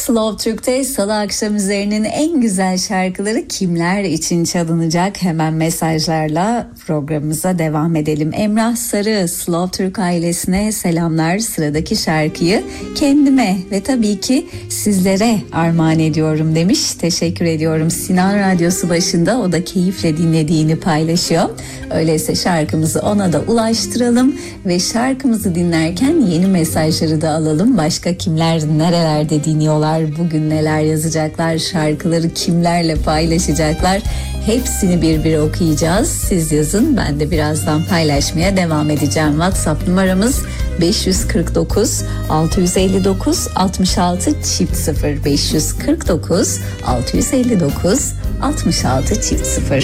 Slow Türk'te salı akşam üzerinin en güzel şarkıları kimler için çalınacak? Hemen mesajlarla programımıza devam edelim. Emrah Sarı, Slow Türk ailesine selamlar. Sıradaki şarkıyı kendime ve tabii ki sizlere armağan ediyorum demiş. Teşekkür ediyorum. Sinan Radyosu başında, o da keyifle dinlediğini paylaşıyor. Öyleyse şarkımızı ona da ulaştıralım ve şarkımızı dinlerken yeni mesajları da alalım. Başka kimler nerelerde dinliyorlar, bugün neler yazacaklar, şarkıları kimlerle paylaşacaklar, hepsini bir bir okuyacağız. Siz yazın, ben de birazdan paylaşmaya devam edeceğim. WhatsApp numaramız 549 659 66 çift 0 549 659 66 çift 0.